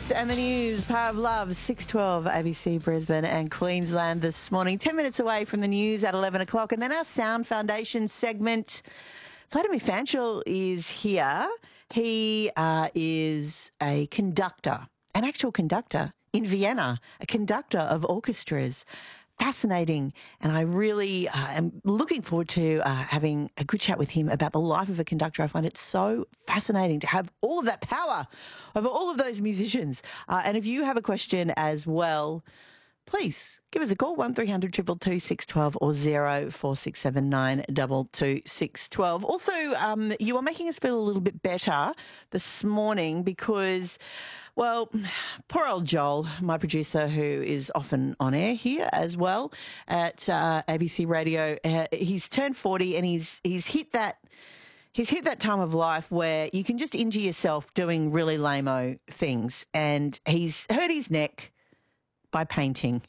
This and the news, Power of Love, 6:12, ABC Brisbane and Queensland this morning. 10 minutes away from the news at 11 o'clock. And then our Sound Foundation segment. Vladimir Fanchel is here. He is a conductor, an actual conductor in Vienna, a conductor of orchestras. Fascinating, and I really am looking forward to having a good chat with him about the life of a conductor. I find it so fascinating to have all of that power over all of those musicians. And if you have a question as well, please give us a call, 1300 222 612 or 0467 222 612. Also, you are making us feel a little bit better this morning because, well, poor old Joel, my producer, who is often on air here as well at ABC Radio, he's turned 40 and he's hit that time of life where you can just injure yourself doing really lame-o things, and he's hurt his neck by painting.